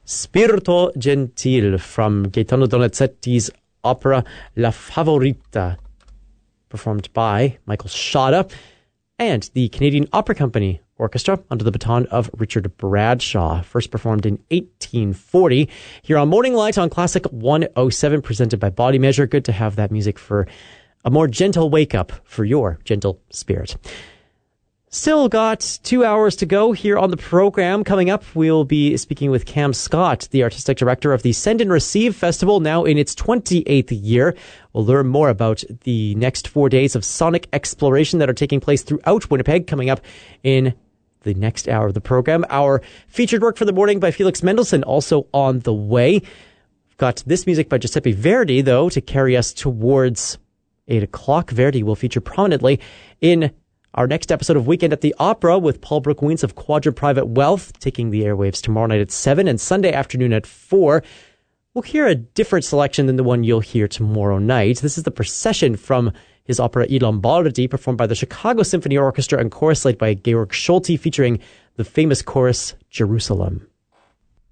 Spirito Gentil from Gaetano Donizetti's opera La Favorita, performed by Michael Shada and the Canadian Opera Company Orchestra under the baton of Richard Bradshaw, first performed in 1840. Here on Morning Light on Classic 107, presented by Body Measure. Good to have that music for a more gentle wake-up for your gentle spirit. Still got 2 hours to go here on the program. Coming up, we'll be speaking with Cam Scott, the artistic director of the Send and Receive Festival, now in its 28th year. We'll learn more about the next 4 days of sonic exploration that are taking place throughout Winnipeg, coming up in the next hour of the program. Our featured work for the morning by Felix Mendelssohn also on the way. We've got this music by Giuseppe Verdi, though, to carry us towards 8 o'clock. Verdi will feature prominently in our next episode of Weekend at the Opera with Paul Brook-Wiens of Quadra Private Wealth, taking the airwaves tomorrow night at 7 and Sunday afternoon at 4. We'll hear a different selection than the one you'll hear tomorrow night. This is the procession from his opera I Lombardi, performed by the Chicago Symphony Orchestra and chorus led by Georg Scholti, featuring the famous chorus Jerusalem.